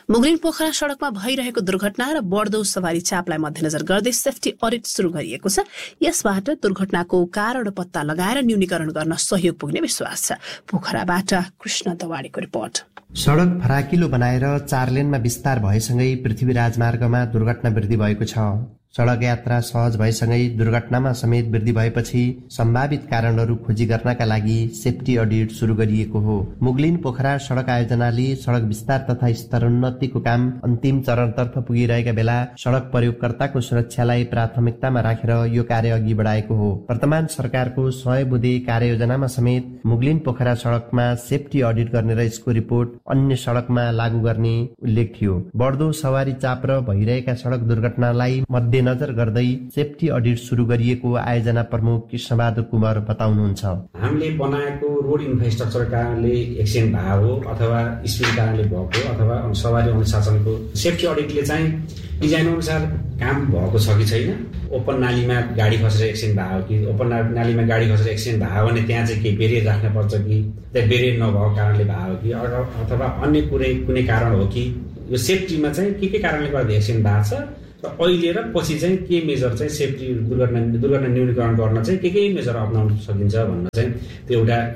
मुगलिन पोखरा सडकमा भइरहेको दुर्घटना र बढ्दो सवारी चापलाई मध्यनजर गर्दै सेफ्टी अडिट सुरु गरिएको छ। यसबाट दुर्घटनाको कारण पत्ता लगाएर न्यूनीकरण गर्न सहयोग पुग्ने विश्वास छ। पोखराबाट कृष्ण दवाडीको रिपोर्ट। सडक फराकिलो बनाएर 4 लेनमा विस्तार भएसँगै पृथ्वी राजमार्गमा दुर्घटना वृद्धि भएको छ। सडक यात्रा सहज भएसँगै दुर्घटनामा समेत वृद्धि भएपछि सम्भावित कारणहरू खोजी गर्नका लागि सेफ्टी अडिट सुरु गरिएको हो। मुगलिन पोखरा सडक आयोजनाले सडक विस्तार तथा स्तरोन्नतिको काम अन्तिम चरणतर्फ पुगिरहेका बेला सडक प्रयोगकर्ताको सुरक्षालाई प्राथमिकतामा राखेर यो कार्य अघि बढाएको हो। वर्तमान सरकारको 100 बुँदे कार्ययोजनामा समेत मुगलिन पोखरा सडकमा सेफ्टी अडिट गर्ने र यसको रिपोर्ट अन्य सडकमा लागू गर्ने उल्लेख थियो। बढ्दो सवारी चाप र भइरहेका सडक दुर्घटनालाई नजर गर्दै सेफ्टी अडिट सुरु गरिएको आयोजना प्रमुख कृष्णबहादुर कुमार बताउनुहुन्छ। हामीले बनाएको रोड इन्फ्रास्ट्रक्चर कारणले एक्सिडेन्ट भएको हो अथवा स्पिड कारणले भएको अथवा सवारी अनुशासनको सेफ्टी अडिटले चाहिँ डिजाइन अनुसार काम भएको छ कि छैन, ओपन नालीमा गाडी खसेर एक्सिडेन्ट भएको कि ओपन नालीमा गाडी खसेर एक्सिडेन्ट भयो भने त्यहाँ चाहिँ केही बेरियर राख्न पर्छ कि त्यहाँ बेरियर नभएको कारणले भएको कि अथवा अन्य कुनै कारण हो कि यो सेफ्टीमा चाहिँ के कारणले गर्दा एक्सिडेन्ट भएको छ र अहिले र पछि चाहिँ के मेजर चाहिँ सेफ्टी दुर्घटना न्यूनीकरण गर्न चाहिँ के मेजर अपनाउन सकिन्छ भन्न चाहिँ त्यो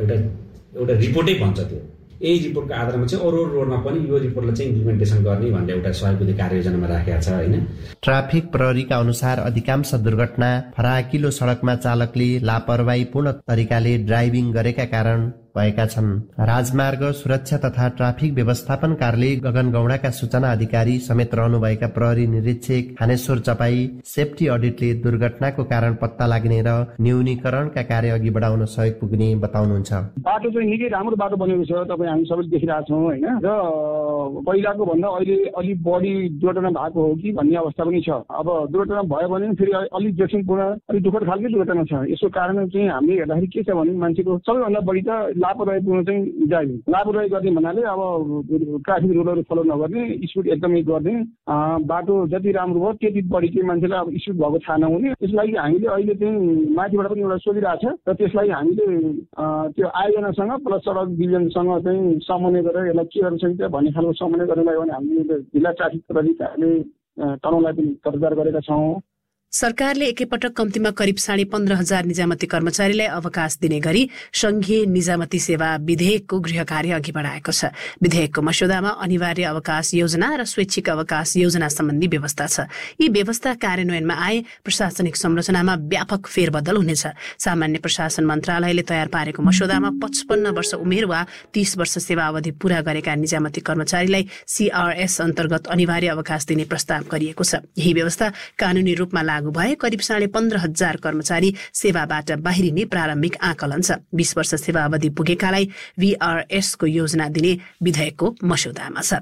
एउटा रिपोर्टै भन्छ। त्यो यही रिपोर्टको आधारमा चाहिँ अरू रोडमा पनि यो रिपोर्टलाई चाहिँ इम्प्लिमेन्टेसन गर्ने भन्ने एउटा सहयोगी कार्ययोजनामा राखेको छ हैन। ट्राफिक प्रहरीका अनुसार अधिकांश दुर्घटना फराकिलो सडकमा चालकले लापरवाहीपूर्ण तरिकाले ड्राइभिङ गरेका कारण भएका छन्। राजमार्ग सुरक्षा तथा ट्राफिक व्यवस्थापन कार्यालय गगन गौडाका सूचना अधिकारी समेत रहनुभएका प्रहरी निरीक्षक खानेश्वर चपाई सेफ्टी अडिटले दुर्घटनाको कारण पत्ता लाग्ने र न्यूनीकरणका कार्य अघि बढाउन सहयोग पुग्ने बताउनुहुन्छ। बाटो चाहिँ निकै राम्रो बाटो बनेको छ, तपाईँ हामी सबैले देखिरहेको छौँ होइन, र पहिलाको भन्दा अहिले अलिक बढी दुर्घटना भएको हो कि भन्ने अवस्था पनि छ। अब दुर्घटना भयो भने फेरि अलिक जोखिमपूर्ण अलिक दुःखद खालकै दुर्घटना छ। यसको कारण चाहिँ हामीले हेर्दाखेरि के छ भने मान्छेको सबैभन्दा बढी त लापरवाहीपूर्ण चाहिँ ड्राइभिङ, लापरवाही गर्ने भन्नाले अब ट्राफिक रुलहरू फलो नगर्ने, स्पिड एकदमै गर्ने, बाटो जति राम्रो भयो त्यति बढी चाहिँ मान्छेलाई अब स्पिड भएको थाहा नहुने। त्यसलाई हामीले अहिले चाहिँ माथिबाट पनि एउटा सोधिरहेको छ र त्यसलाई हामीले त्यो आयोजनासँग प्लस सडक डिभिजनसँग चाहिँ समन्वय गरेर यसलाई के गर्न सकिन्छ भन्ने खालको समन्वय गर्नलाई भने हामीले जिल्ला ट्राफिक प्रहरीले तनहुँलाई पनि तर्जदार गरेका छौँ। सरकारले एकैपटक कम्तीमा करिब 15,500 निजामती कर्मचारीलाई अवकाश दिने गरी संघीय निजामती सेवा विधेयकको गृह कार्य अघि बढाएको छ। विधेयकको मस्यौदामा अनिवार्य अवकाश योजना र स्वैच्छिक अवकाश योजना सम्बन्धी व्यवस्था छ। यी व्यवस्था कार्यान्वयनमा आए प्रशासनिक संरचनामा व्यापक फेरबदल हुनेछ। सामान्य प्रशासन मन्त्रालयले तयार पारेको मस्यौदामा 55 वर्ष उमेर वा 30 वर्ष सेवा अवधि पूरा गरेका निजामती कर्मचारीलाई CRS अन्तर्गत अनिवार्य अवकाश दिने प्रस्ताव गरिएको छ। यही व्यवस्था कानूनी रूपमा लागू भए करिब 15,500 कर्मचारी सेवाबाट बाहिरिने प्रारम्भिक आकलन छ। 20 वर्ष सेवा अवधि पुगेकालाई VRS को योजना दिने विधेयकको मस्यौदामा छ।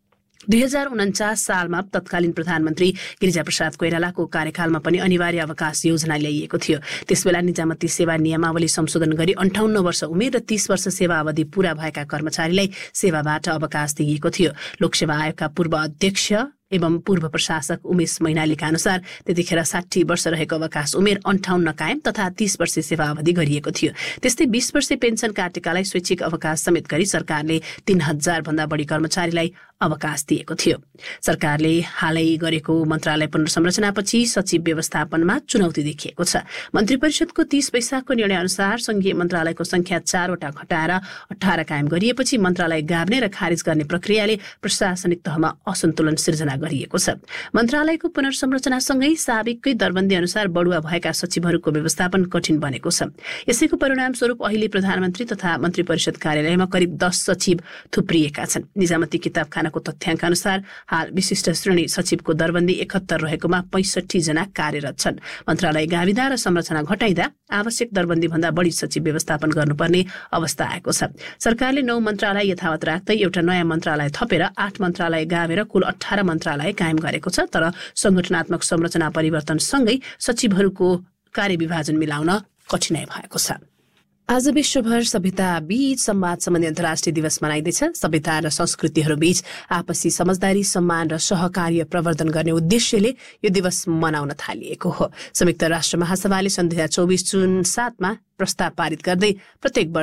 2049 सालमा तत्कालीन प्रधानमन्त्री गिरिजाप्रसाद कोइरालाको कार्यकालमा पनि अनिवार्य अवकाश योजना ल्याइएको थियो। त्यसबेला निजामती सेवा नियमावली संशोधन गरी 58 वर्ष उमेर र 30 वर्ष सेवा अवधि पूरा भएका कर्मचारीलाई सेवाबाट अवकाश दिइएको थियो। लोकसेवा आयोगका पूर्व अध्यक्ष एवं पूर्व प्रशासक उमेश मैनालीका अनुसार त्यतिखेर 60 वर्ष रहेको अवकाश उमेर 58 कायम तथा 30 वर्ष सेवा अवधि गरिएको थियो। त्यस्तै 20 वर्ष पेन्सन काटेकालाई स्वैच्छिक अवकाश समेत गरी सरकारले 3,000 भन्दा बढी कर्मचारीलाई अवकाश दिएको थियो। सरकारले हालै गरेको मन्त्रालय पुनर्संरचनापछि सचिव व्यवस्थापनमा चुनौती देखिएको छ। मन्त्री परिषदको 30 वैशाखको निर्णय अनुसार संघीय मन्त्रालयको संख्या 4 वटा घटाएर 18 कायम गरिएपछि मन्त्रालय गाभ्ने र खारिज गर्ने प्रक्रियाले प्रशासनिक तहमा असन्तुलन सिर्जना गरिएको छ। मन्त्रालयको पुनर्संरचनासँगै साबिककै दरबन्दी अनुसार बढुवा भएका सचिवहरूको व्यवस्थापन कठिन बनेको छ। यसैको परिणामस्वरूप अहिले प्रधानमन्त्री तथा मन्त्री परिषद कार्यालयमा करिब 10 सचिव थुप्रिएका छन्। निजामती किताबखानाको तथ्याङ्क अनुसार हाल विशिष्ट श्रेणी सचिवको दरबन्दी 71 रहेकोमा 65 जना कार्यरत छन्। मन्त्रालय गाविदा र संरचना घटाइदा आवश्यक दरबन्दी भन्दा बढी सचिव व्यवस्थापन गर्नुपर्ने अवस्था आएको छ। सरकारले 9 मन्त्रालय यथावत राख्दै एउटा नयाँ मन्त्रालय थपेर 8 मन्त्रालय गावेर कुल 18 मन्त्रालय कायम गरेको छ। तर संगठनात्मक संरचना परिवर्तनसँगै सचिवहरूको कार्यविभाजन मिलाउन कठिनाई भएको छ। आज विश्वभर सभ्यता बीच संवाद सम्बन्धी अन्तर्राष्ट्रिय दिवस मनाइँदैछ। सभ्यता र संस्कृतिहरू बीच आपसी समझदारी, सम्मान र सहकार्य प्रवर्धन गर्ने उद्देश्यले यो दिवस मनाउन थालिएको हो। संयुक्त राष्ट्र महासभाले सन् 2024 जुन 7 मा प्रस्ताव पारित गर्दै प्रत्येक